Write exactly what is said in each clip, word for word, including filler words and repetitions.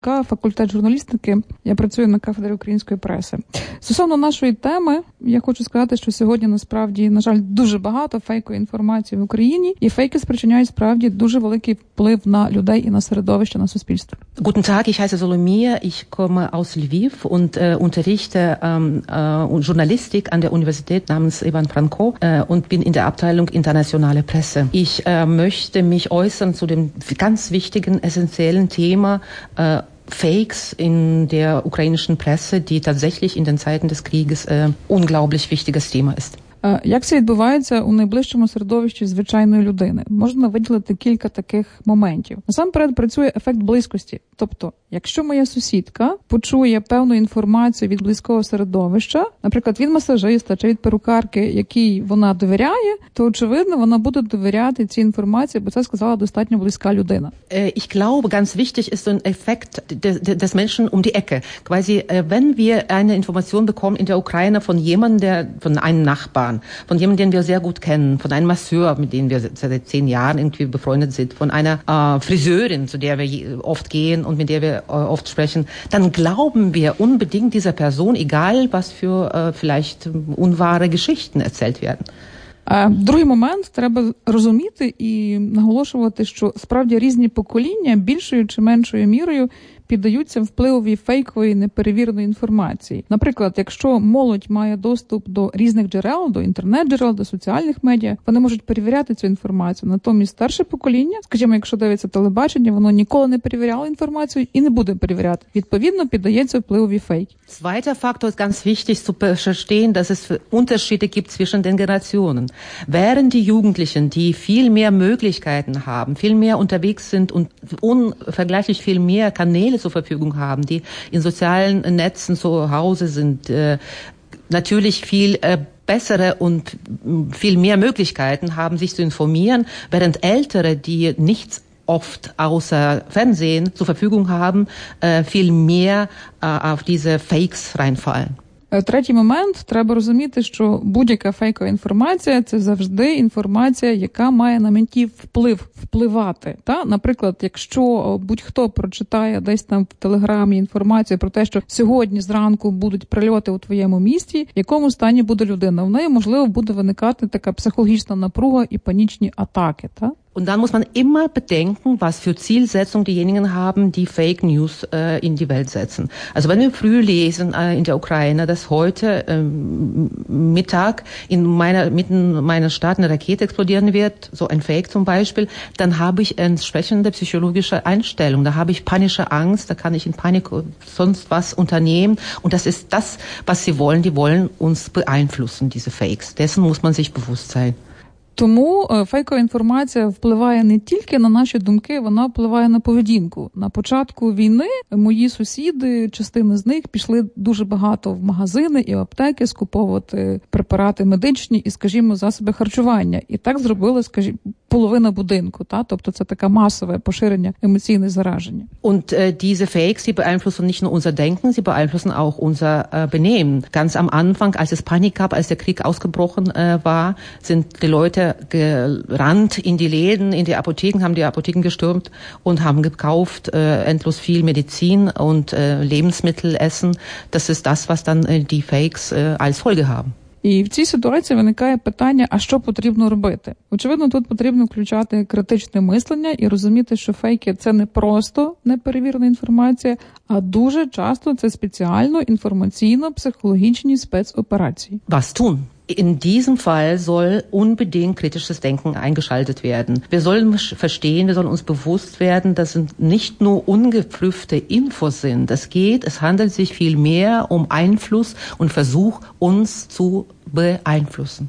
Факультет журналістики, я працюю на кафедрі української преси. Стосовно нашої теми, я хочу сказати, що сьогодні насправді, на жаль, дуже багато фейкової інформації в Україні, і фейки спричиняють справді дуже великий вплив на людей і на середовище, на суспільство. Guten Tag, ich heiße Solomia, ich komme aus Lviv und äh, unterrichte ähm, äh, Journalistik an der Universität namens Ivan Franko äh, und bin in der Abteilung internationale Presse. Ich äh, möchte mich äußern zu dem ganz wichtigen, essentiellen Thema äh, Fakes in der ukrainischen Presse, die tatsächlich in den Zeiten des Krieges äh, unglaublich wichtiges Thema ist. Як це відбувається у найближчому середовищі звичайної людини? Можна виділити кілька таких моментів. Насамперед працює ефект близькості. Тобто, якщо моя сусідка почує певну інформацію від близького середовища, наприклад, від масажиста чи від перукарки, якій вона довіряє, то, очевидно, вона буде довіряти цій інформації, бо це сказала достатньо близька людина. Ich glaube, ganz wichtig ist so ein Effekt des Menschen um die Ecke. Quasi, wenn wir eine Information bekommen in der Ukraine von jemandem, der, von einem Nachbarn, von jemandem, den wir sehr gut kennen, von einem Masseur, mit dem wir seit zehn Jahren irgendwie befreundet sind, von einer äh, Friseurin, zu der wir oft gehen und mit der wir äh, oft sprechen, dann glauben wir unbedingt dieser Person, egal was für äh, vielleicht unwahre Geschichten erzählt werden. Другий момент, треба розуміти і наголошувати, що справді різні покоління більшою чи меншою мірою піддаються впливові фейкової неперевіреної інформації. Наприклад, якщо молодь має доступ до різних джерел, до інтернет-джерел, до соціальних медіа, вони можуть перевіряти цю інформацію. Натомість старше покоління, скажімо, якщо дивиться телебачення, воно ніколи не перевіряло інформацію і не буде перевіряти. Відповідно, піддається впливові фейки. Zweiter Faktor ist ganz wichtig zu verstehen, dass es Unterschiede gibt zwischen den Generationen. Während die Jugendlichen, die viel mehr Möglichkeiten haben, viel mehr unterwegs sind und unvergleichlich viel mehr Kanäle zur Verfügung haben, die in sozialen Netzen zu Hause sind, äh, natürlich viel äh, bessere und viel mehr Möglichkeiten haben, sich zu informieren, während Ältere, die nichts oft außer Fernsehen zur Verfügung haben, äh, viel mehr äh, auf diese Fakes reinfallen. Третій момент, треба розуміти, що будь-яка фейкова інформація – це завжди інформація, яка має на меті вплив, впливати. Та? Наприклад, якщо будь-хто прочитає десь там в Телеграмі інформацію про те, що сьогодні зранку будуть прильоти у твоєму місті, в якому стані буде людина, в неї, можливо, буде виникати така психологічна напруга і панічні атаки. Та? Und dann muss man immer bedenken, was für Zielsetzung diejenigen haben, die Fake News äh, in die Welt setzen. Also wenn wir früh lesen äh, in der Ukraine, dass heute ähm, Mittag in meiner mitten meiner Stadt eine Rakete explodieren wird, so ein Fake zum Beispiel, dann habe ich entsprechende psychologische Einstellung. Da habe ich panische Angst, da kann ich in Panik sonst was unternehmen. Und das ist das, was sie wollen. Die wollen uns beeinflussen, diese Fakes. Dessen muss man sich bewusst sein. Тому фейкова інформація впливає не тільки на наші думки, вона впливає на поведінку. На початку війни мої сусіди, частина з них, пішли дуже багато в магазини і в аптеки скуповувати препарати медичні і, скажімо, засоби харчування. І так зробили, скажімо, половина будинку, та? Тобто це таке масове поширення емоційне зараження. Und äh, diese Fakes, die beeinflussen nicht nur unser Denken, sie beeinflussen auch unser äh, Benehmen. Ganz am Anfang, als es Panik gab, als der Krieg ausgebrochen äh, war, sind die Leute gerannt in die Läden, in die Apotheken, haben die Apotheken gestürmt und haben gekauft äh, endlos viel Medizin und äh, Lebensmittel, Essen. Das ist das, was dann äh, die Fakes äh, als Folge haben. І в цій ситуації виникає питання, а що потрібно робити? Очевидно, тут потрібно включати критичне мислення і розуміти, що фейки – це не просто неперевірена інформація, а дуже часто це спеціально інформаційно-психологічні спецоперації. Was tun? In diesem Fall soll unbedingt kritisches Denken eingeschaltet werden. Wir sollen verstehen, wir sollen uns bewusst werden, dass es nicht nur ungeprüfte Infos sind. Es geht, es handelt sich viel mehr um Einfluss und Versuch, uns zu beeinflussen.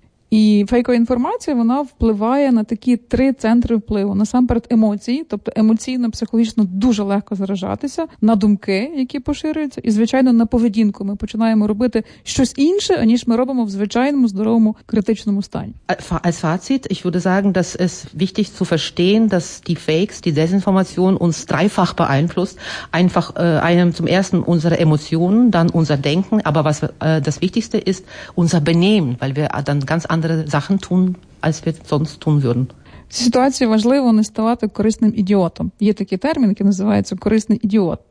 І фейкова інформація, вона впливає на такі три центри впливу. Насамперед емоції, тобто емоційно-психологічно дуже легко заражатися, на думки, які поширюються, і, звичайно, на поведінку. Ми починаємо робити щось інше, аніж ми робимо в звичайному, здоровому, критичному стані. Als Fazit, ich würde sagen, dass es wichtig zu verstehen, dass die Fakes, die Desinformation uns dreifach beeinflusst. Einfach äh, einem zum ersten unsere Emotionen, dann unser Denken, aber was äh, das Wichtigste ist, unser Benehmen, weil wir dann ganz andere Sachen tun, als wir sonst tun würden. В цій ситуації важливо не ставати корисним ідіотом. Є такий термін, який називається корисний ідіот.